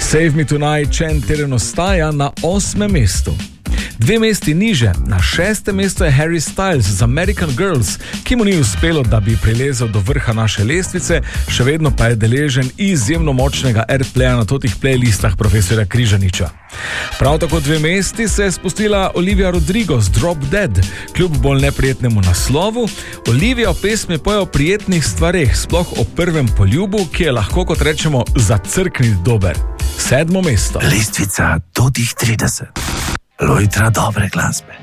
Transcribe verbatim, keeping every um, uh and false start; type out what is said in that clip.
Save Me Tonight Chen teren ostaja na osmem mestu. Dve mesti niže, na šestem mestu je Harry Styles z American Girls, ki mu ni uspelo, da bi prilezel do vrha naše lestvice, še vedno pa je deležen izjemno močnega airplaya na totih playlistah profesorja Križaniča. Prav tako dve mesti se je spustila Olivia Rodrigo z Drop Dead, kljub bolj neprijetnemu naslovu. Olivia v pesmi poje o prijetnih stvareh, sploh o prvem poljubu, ki je lahko, kot rečemo, zacrknit dober. Sedmo mesto. Lestvica totih trideset. Lojtra dobre glasbe.